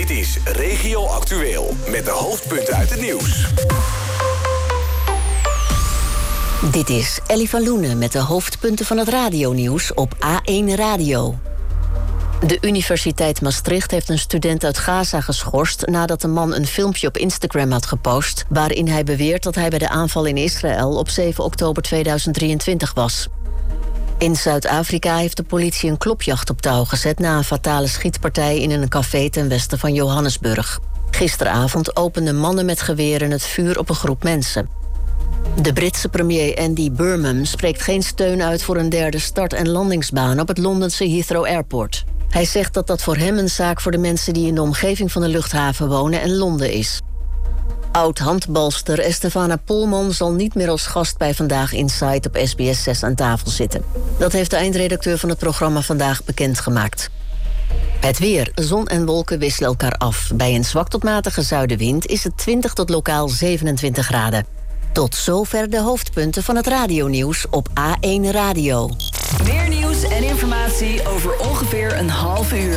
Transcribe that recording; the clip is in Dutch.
Dit is Regio Actueel met de hoofdpunten uit het nieuws. Dit is Ellie van Loenen met de hoofdpunten van het radionieuws op A1 Radio. De Universiteit Maastricht heeft een student uit Gaza geschorst nadat de man een filmpje op Instagram had gepost waarin hij beweert dat hij bij de aanval in Israël op 7 oktober 2023 was. In Zuid-Afrika heeft de politie een klopjacht op touw gezet na een fatale schietpartij in een café ten westen van Johannesburg. Gisteravond openden mannen met geweren het vuur op een groep mensen. De Britse premier Andy Burnham spreekt geen steun uit voor een derde start- en landingsbaan op het Londense Heathrow Airport. Hij zegt dat dat voor hem een zaak voor de mensen die in de omgeving van de luchthaven wonen en Londen is. Oud-handbalster Estefana Polman zal niet meer als gast bij Vandaag Inside op SBS 6 aan tafel zitten. Dat heeft de eindredacteur van het programma vandaag bekendgemaakt. Het weer. Zon en wolken wisselen elkaar af. Bij een zwak tot matige zuidenwind is het 20 tot lokaal 27 graden. Tot zover de hoofdpunten van het radionieuws op A1 Radio. Meer nieuws en informatie over ongeveer een half uur.